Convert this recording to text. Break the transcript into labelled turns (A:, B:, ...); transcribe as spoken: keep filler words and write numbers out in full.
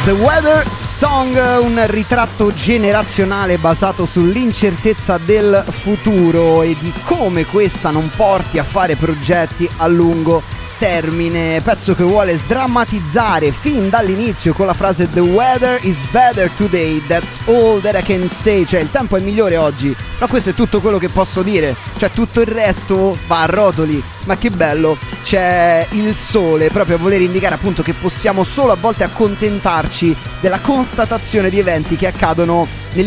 A: The Weather Song, un ritratto generazionale basato sull'incertezza del futuro e di come questa non porti a fare progetti a lungo termine. Pezzo che vuole sdrammatizzare fin dall'inizio con la frase "The weather is better today, that's all that I can say", cioè il tempo è migliore oggi, però questo è tutto quello che posso dire, cioè tutto il resto va a rotoli. Ma che bello, c'è il sole proprio a voler indicare appunto che possiamo solo a volte accontentarci della constatazione di eventi che accadono